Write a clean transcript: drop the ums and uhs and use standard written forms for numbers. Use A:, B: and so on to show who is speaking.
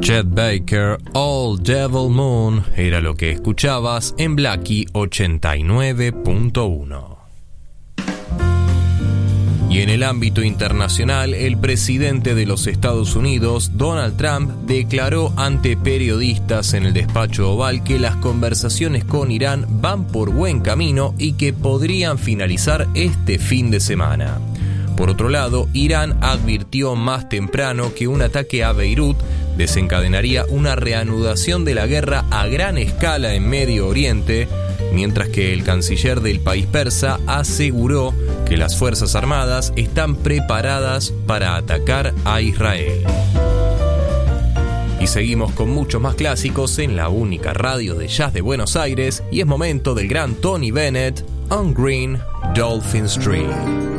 A: Chet Baker, Old Devil Moon, era lo que escuchabas en Blackie 89.1. Y en el ámbito internacional, el presidente de los Estados Unidos, Donald Trump, declaró ante periodistas en el despacho Oval que las conversaciones con Irán van por buen camino y que podrían finalizar este fin de semana. Por otro lado, Irán advirtió más temprano que un ataque a Beirut desencadenaría una reanudación de la guerra a gran escala en Medio Oriente, mientras que el canciller del país persa aseguró que las Fuerzas Armadas están preparadas para atacar a Israel. Y seguimos con muchos más clásicos en la única radio de jazz de Buenos Aires, y es momento del gran Tony Bennett, On Green Dolphin Street.